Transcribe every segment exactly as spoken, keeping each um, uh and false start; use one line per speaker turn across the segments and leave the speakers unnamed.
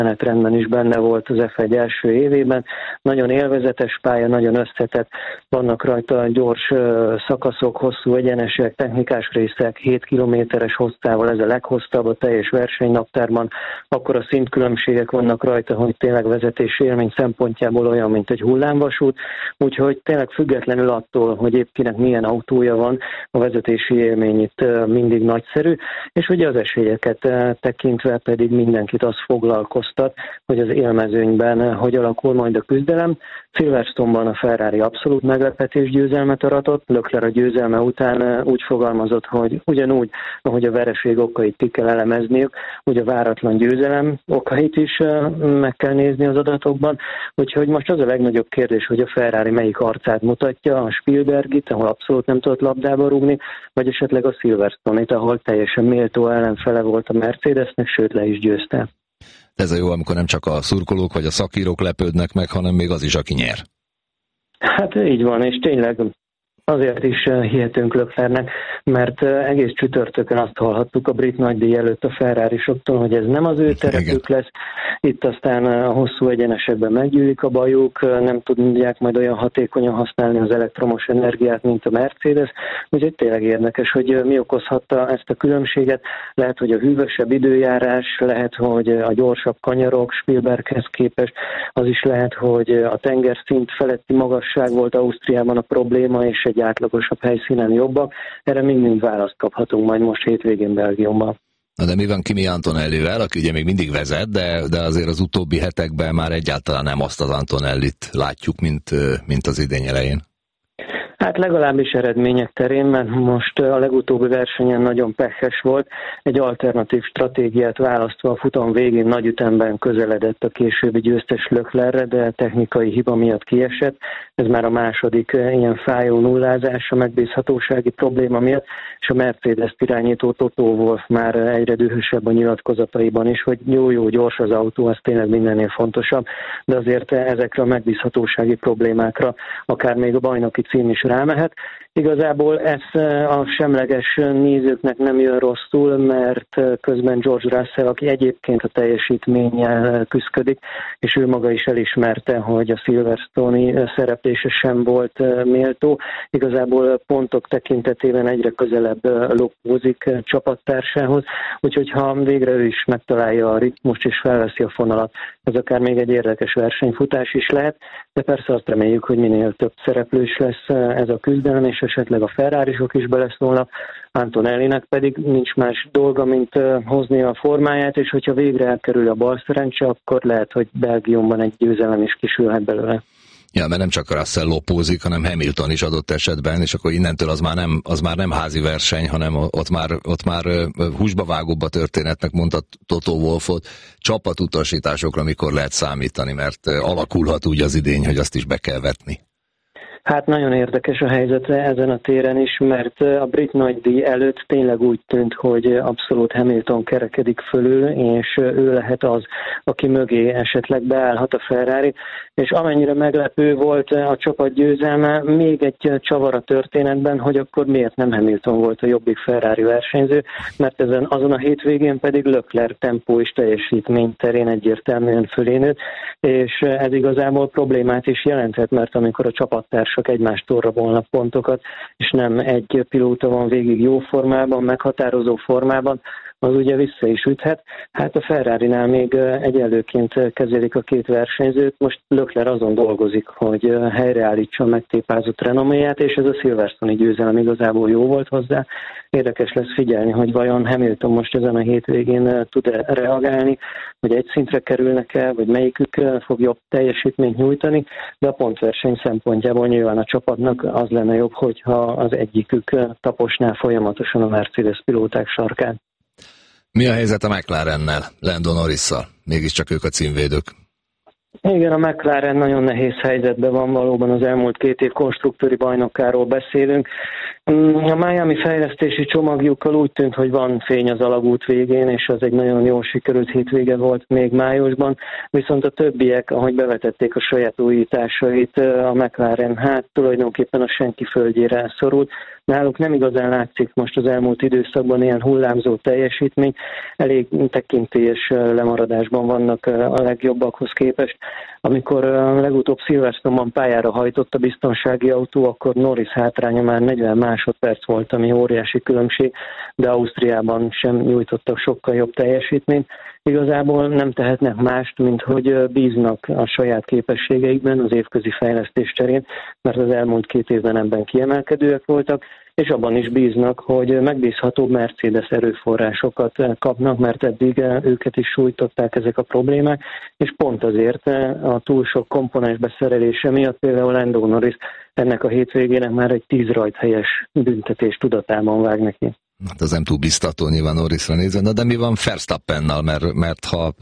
menetrendben is benne volt az ef egy első évében. Nagyon élvezetes pálya, nagyon összetett, vannak rajta gyors szakaszok, hosszú egyenesek, technikás részek, hét kilométeres hosszával, ez a leghosszabb a teljes versenynaptárban. Akkor a szintkülönbségek vannak rajta, hogy tényleg vezetési élmény szempontjából olyan, mint egy hullámvasút, úgyhogy tényleg függetlenül attól, hogy épp kinek milyen autója van, a vezetési élmény itt mindig nagyszerű, és ugye az esélyeket tekintve pedig mindenkit az foglalkoztat, hogy az élmezőnyben hogy alakul majd a küzdelem. Silverstone-ban a Ferrari abszolút meglepetés győzelmet aratott, Leclerc a győzelme után úgy fogalmazott, hogy ugyanúgy, ahogy a vereség okait ki kell elemezniük, úgy a váratlan győzelem okait is meg kell nézni az adatokban, úgyhogy most az a legnagyobb kérdés, hogy a Ferrari melyik arcát mutatja, a Spielbergit, ahol abszolút nem tudott labdába rúgni, vagy esetleg a Silverstone-it, ahol teljesen méltó ellenfele volt a Mercedesnek, sőt le is győzte.
Ez a jó, amikor nem csak a szurkolók vagy a szakírók lepődnek meg, hanem még az is, aki nyer.
Hát így van, és tényleg azért is hihetünk Leclercnek, mert egész csütörtökön azt hallhattuk a brit nagydíj előtt a Ferrarisoktól, hogy ez nem az ő terepük lesz. Itt aztán a hosszú egyenesekben meggyűlik a bajuk, nem tudják majd olyan hatékonyan használni az elektromos energiát, mint a Mercedes. Úgyhogy tényleg érdekes, hogy mi okozhatta ezt a különbséget. Lehet, hogy a hűvösebb időjárás, lehet, hogy a gyorsabb kanyarok Spielberghez képest, az is lehet, hogy a tengerszint feletti magasság volt Ausztriában a probléma, és egy átlagosabb helyszínen jobbak. Erre mind-mind választ kaphatunk majd most hétvégén Belgiumban.
Na de mi van Kimi Antonellivel, aki ugye még mindig vezet, de, de azért az utóbbi hetekben már egyáltalán nem azt az Antonellit látjuk, mint, mint az idény elején.
Hát legalábbis eredmények terén, mert most a legutóbbi versenyen nagyon pehhes volt, egy alternatív stratégiát választva a futam végén nagy ütemben közeledett a későbbi győztes Leclercre, de technikai hiba miatt kiesett. Ez már a második ilyen fájó nullázás a megbízhatósági probléma miatt, és a Mercedes-t irányító Toto Wolff már egyre dühösebb a nyilatkozataiban is, hogy jó-jó, gyors az autó, az tényleg mindennél fontosabb, de azért ezekre a megbízhatósági problémákra akár még a bajnoki cím is rámehet. Igazából ez a semleges nézőknek nem jön rosszul, mert közben George Russell, aki egyébként a teljesítménnyel küszködik, és ő maga is elismerte, hogy a Silverstone-i szereplése sem volt méltó. Igazából pontok tekintetében egyre közelebb lopózik csapattársához, úgyhogy ha végre ő is megtalálja a ritmust és felveszi a fonalat, ez akár még egy érdekes versenyfutás is lehet, de persze azt reméljük, hogy minél több szereplős lesz ez a küzdelem, és esetleg a Ferrarisok is beleszólnak, Antonellinek pedig nincs más dolga, mint hozni a formáját, és hogyha végre elkerül a bal szerencse, akkor lehet, hogy Belgiumban egy győzelem is kisülhet belőle.
Ja, mert nem csak Russell lopózik, hanem Hamilton is adott esetben, és akkor innentől az már nem, az már nem házi verseny, hanem ott már, ott már húsba vágóbb a történetnek, mondta Toto Wolffot, csapatutasításokra mikor lehet számítani, mert alakulhat úgy az idény, hogy azt is be kell vetni.
Hát nagyon érdekes a helyzet ezen a téren is, mert a brit nagydíj előtt tényleg úgy tűnt, hogy abszolút Hamilton kerekedik fölül, és ő lehet az, aki mögé esetleg beállhat a Ferrari, és amennyire meglepő volt a csapat győzelme, még egy csavar a történetben, hogy akkor miért nem Hamilton volt a jobbik Ferrari versenyző, mert ezen azon a hétvégén pedig Leclerc tempó és teljesítmény terén egyértelműen fölénőtt, és ez igazából problémát is jelenthet, mert amikor a csapattárs csak egymástól rabolnak pontokat, és nem egy pilóta van végig jó formában, meghatározó formában, az ugye vissza is üthet. Hát a Ferrarinál még egyenlőként kezelik a két versenyzőt, most Leclerc azon dolgozik, hogy helyreállítsa a megtépázott renoméját, és ez a Silverstone-i győzelem igazából jó volt hozzá. Érdekes lesz figyelni, hogy vajon Hamilton most ezen a hétvégén tud-e reagálni, hogy egy szintre kerülnek-e, vagy melyikük fog jobb teljesítményt nyújtani, de a pontverseny szempontjából nyilván a csapatnak az lenne jobb, hogyha az egyikük taposná folyamatosan a Mercedes pilóták sarkán.
Mi a helyzet a McLarennel, Lando Norrisszal? Mégiscsak ők a címvédők.
Igen, a McLaren nagyon nehéz helyzetben van, valóban az elmúlt két év konstruktőri bajnokáról beszélünk. A Miami fejlesztési csomagjukkal úgy tűnt, hogy van fény az alagút végén, és az egy nagyon jól sikerült hétvége volt még májusban, viszont a többiek, ahogy bevetették a saját újításait, a McLaren hát tulajdonképpen a senki földjére szorult. Náluk nem igazán látszik most az elmúlt időszakban ilyen hullámzó teljesítmény, elég tekintélyes lemaradásban vannak a legjobbakhoz képest. Amikor legutóbb Silverstone-ban pályára hajtott a biztonsági autó, akkor Norris hátránya már negyven másodperc volt, ami óriási különbség, de Ausztriában sem nyújtottak sokkal jobb teljesítményt. Igazából nem tehetnek mást, mint hogy bíznak a saját képességeikben az évközi fejlesztés terén, mert az elmúlt két évben ebben kiemelkedőek voltak, és abban is bíznak, hogy megbízhatóbb Mercedes erőforrásokat kapnak, mert eddig őket is sújtották ezek a problémák, és pont azért a túl sok komponens beszerelése miatt például Lando Norris ennek a hétvégének már egy tíz rajthelyes büntetés tudatában vág neki.
Hát az nem túl biztató nyilván Norrisra nézve, de mi van Verstappennal, mert, mert ha,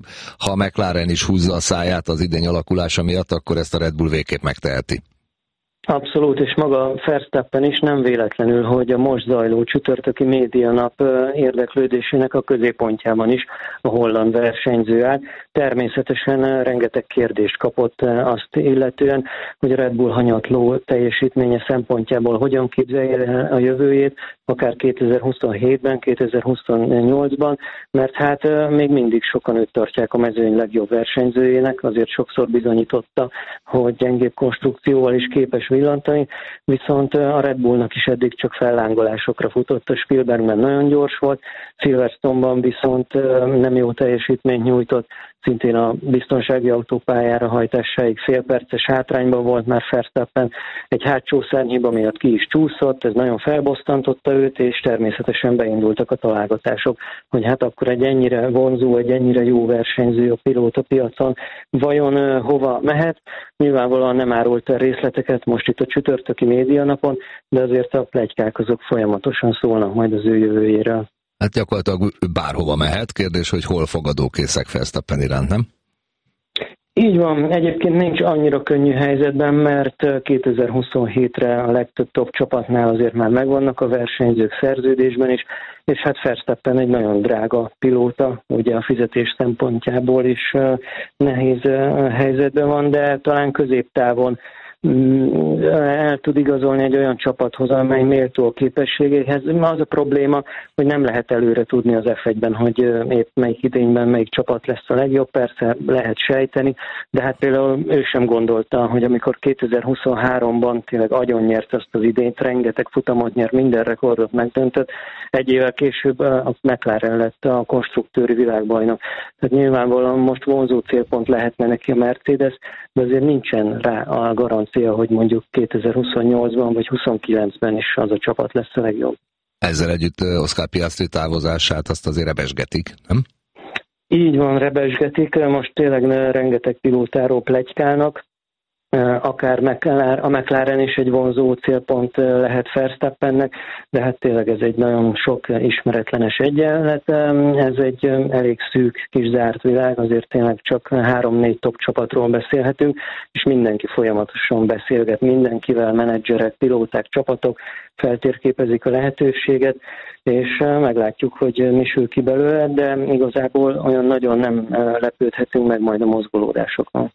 ha McLaren is húzza a száját az idény alakulása miatt, akkor ezt a Red Bull végképp megteheti.
Abszolút, és maga Verstappen is nem véletlenül, hogy a most zajló csütörtöki médianap érdeklődésének a középpontjában is a holland versenyző áll. Természetesen rengeteg kérdést kapott azt illetően, hogy a Red Bull hanyatló teljesítménye szempontjából hogyan képzelje a jövőjét, akár kétezer-huszonhétben, kétezer-huszonnyolcban, mert hát még mindig sokan őt tartják a mezőny legjobb versenyzőjének, azért sokszor bizonyította, hogy gyengébb konstrukcióval is képes villantani, viszont a Red Bullnak is eddig csak fellángolásokra futott, a Spielbergben nagyon gyors volt, Silverstone-ban viszont nem jó teljesítményt nyújtott, szintén a biztonsági autópályára hajtásáig félperces hátrányban volt már Verstappen, egy hátsó szárnyhiba miatt ki is csúszott, ez nagyon felbosszantotta őt, és természetesen beindultak a találgatások, hogy hát akkor egy ennyire vonzó, egy ennyire jó versenyző a pilóta piacon vajon hova mehet. Nyilvánvalóan nem árult el részleteket most itt a csütörtöki médianapon, de azért a pletykák azok folyamatosan szólnak majd az ő jövőjéről.
Hát gyakorlatilag bárhova mehet, kérdés, hogy hol fogadókészek Verstappen iránt, nem?
Így van, egyébként nincs annyira könnyű helyzetben, mert kétezer-huszonhétre a legtöbb top csapatnál azért már megvannak a versenyzők szerződésben is, és hát Verstappen egy nagyon drága pilóta, ugye a fizetés szempontjából is nehéz helyzetben van, de talán középtávon el tud igazolni egy olyan csapathoz, amely méltó a képességéhez. Az a probléma, hogy nem lehet előre tudni az ef egyben, hogy épp melyik idényben melyik csapat lesz a legjobb, persze lehet sejteni, de hát például ő sem gondolta, hogy amikor kétezer-huszonháromban tényleg agyon nyert azt az idényt, rengeteg futamot nyert, minden rekordot megdöntött, egy évvel később a McLaren lett a konstruktőri világbajnok. Tehát nyilvánvalóan most vonzó célpont lehetne neki a Mercedes, de azért nincsen rá a garancia, hogy mondjuk kétezer-huszonnyolcban vagy huszonkilencben is az a csapat lesz a legjobb.
Ezzel együtt Oscar Piastri távozását azt azért rebesgetik, nem?
Így van, rebesgetik. Most tényleg rengeteg pilótáról pletykálnak. Akár a McLaren is egy vonzó célpont lehet Verstappennek, de hát tényleg ez egy nagyon sok ismeretlenes egyenlet. Ez egy elég szűk, kis zárt világ, azért tényleg csak három-négy top csapatról beszélhetünk, és mindenki folyamatosan beszélget mindenkivel, menedzserek, pilóták, csapatok feltérképezik a lehetőséget, és meglátjuk, hogy mi sül ki belőle, de igazából olyan nagyon nem lepődhetünk meg majd a mozgolódásokon.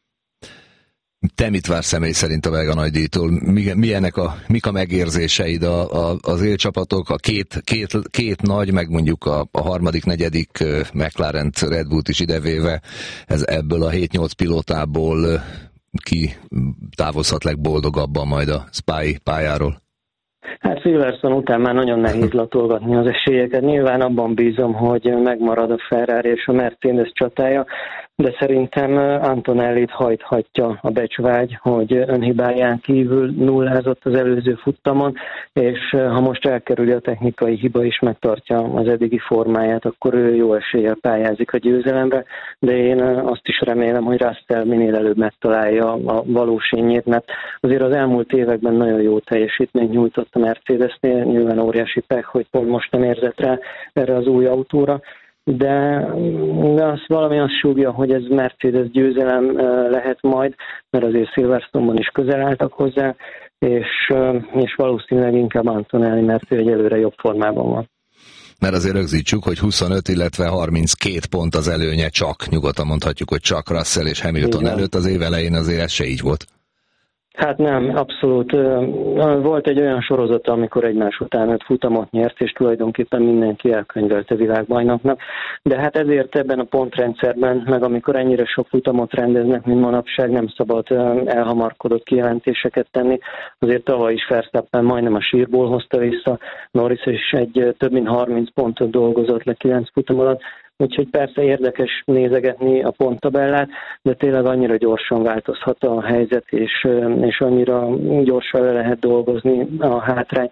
Te mit vársz személy szerint a belga nagydíjtól? Milyenek a, mik a megérzéseid a, a, az élcsapatok, a két, két, két nagy, meg mondjuk a, a harmadik, negyedik McLaren Red Bullt is idevéve, ez ebből a hét-nyolc pilótából ki távozhat legboldogabban majd a Spy pályáról?
Hát Silverstone után már nagyon nehéz latolgatni az esélyeket. Nyilván abban bízom, hogy megmarad a Ferrari és a Mercedes csatája, de szerintem Antonellit hajthatja a becsvágy, hogy önhibáján kívül nullázott az előző futtamon, és ha most elkerüli a technikai hiba és megtartja az eddigi formáját, akkor ő jó eséllyel pályázik a győzelemre, de én azt is remélem, hogy Russell minél előbb megtalálja a valós énjét, mert azért az elmúlt években nagyon jó teljesítményt nyújtott a Mercedesnél, nyilván óriási pech, hogy pont most nem érzett rá erre az új autóra, de, de az valami azt súgja, hogy ez Mercedes győzelem lehet majd, mert azért Silverstone-ban is közel álltak hozzá, és, és valószínűleg inkább Antonelli, mert ő egyelőre jobb formában van.
Mert azért rögzítsük, hogy huszonöt, illetve harminckét pont az előnye csak, nyugodtan mondhatjuk, hogy csak Russell és Hamilton igen. előtt, az év elején azért ez se így volt.
Hát nem, abszolút. Volt egy olyan sorozata, amikor egymás után öt futamot nyert, és tulajdonképpen mindenki elkönyvelte világbajnoknak. De hát ezért ebben a pontrendszerben, meg amikor ennyire sok futamot rendeznek, mint manapság, nem szabad elhamarkodott kijelentéseket tenni. Azért tavaly is Verstappen majdnem a sírból hozta vissza, Norris is egy több mint harminc pontot dolgozott le kilenc futam alatt. Úgyhogy persze érdekes nézegetni a ponttabellát, de tényleg annyira gyorsan változhat a helyzet, és, és annyira gyorsan le lehet dolgozni a hátrány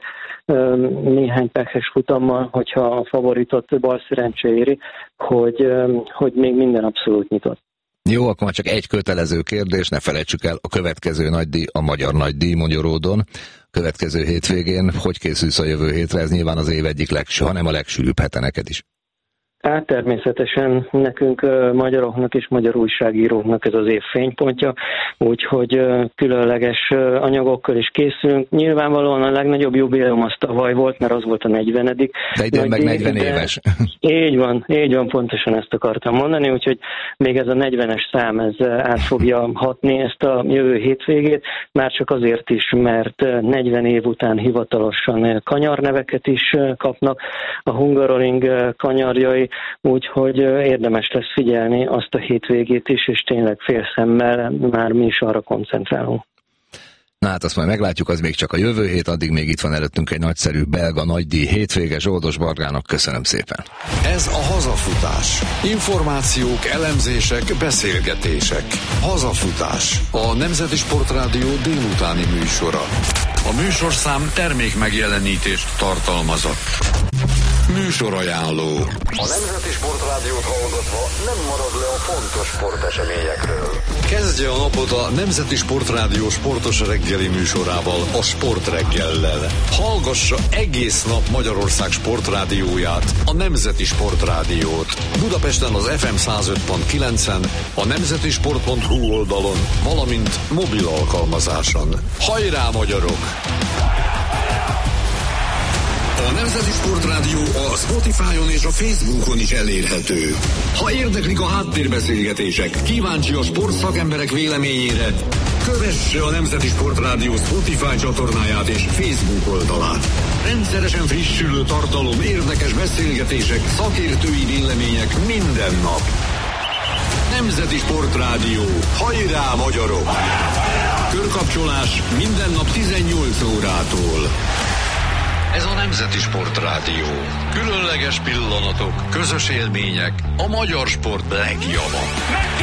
néhány pekhes futammal, hogyha a favoritot bal szerencse éri, hogy, hogy még minden abszolút nyitott.
Jó, akkor már csak egy kötelező kérdés, ne felejtsük el, a következő nagydíj, a magyar nagydíj Magyaródon, a következő hétvégén. Hogy készülsz a jövő hétre? Ez nyilván az év egyik legső, hanem a legsűrűbb hete neked is.
Hát természetesen nekünk magyaroknak és magyar újságíróknak ez az év fénypontja, úgyhogy különleges anyagokkal is készülünk. Nyilvánvalóan a legnagyobb jubileum az tavaly volt, mert az volt a negyvenedik.
De idén meg negyven éves.
Így van, így van, pontosan ezt akartam mondani, úgyhogy még ez a negyvenes szám ez át fogja hatni ezt a jövő hétvégét, már csak azért is, mert negyven év után hivatalosan kanyarneveket is kapnak a Hungaroring kanyarjai, úgyhogy érdemes lesz figyelni azt a hétvégét is, és tényleg félszemmel már mi is arra koncentrálunk.
Na hát azt majd meglátjuk, az még csak a jövő hét, addig még itt van előttünk egy nagyszerű belga nagydíj hétvége. Zsoldos Bargának köszönöm szépen.
Ez a Hazafutás. Információk, elemzések, beszélgetések. Hazafutás. A Nemzeti Sportrádió délutáni műsora. A műsorszám termék megjelenítést tartalmazott. Műsorajánló. A Nemzeti Sportrádiót hallgatva nem marad le a fontos sporteseményekről. Kezdje a napot a Nemzeti Sportrádió sportos reggeli műsorával, a Sportreggellel. Hallgassa egész nap Magyarország sportrádióját, a Nemzeti Sportrádiót. Budapesten az ef em száz öt pont kilencen, a nemzetisport pont hu oldalon, valamint mobil alkalmazáson. Hajrá, magyarok! A Nemzeti Sportrádió a Spotify-on és a Facebookon is elérhető. Ha érdeklik a háttérbeszélgetések, kíváncsi a sportszakemberek véleményére, kövesse a Nemzeti Sportrádió Spotify csatornáját és Facebook oldalát. Rendszeresen frissülő tartalom, érdekes beszélgetések, szakértői vélemények minden nap. Nemzeti Sportrádió. Hajrá, magyarok! Körkapcsolás minden nap tizennyolc órától. Ez a Nemzeti Sportrádió. Különleges pillanatok, közös élmények, a magyar sport legjava.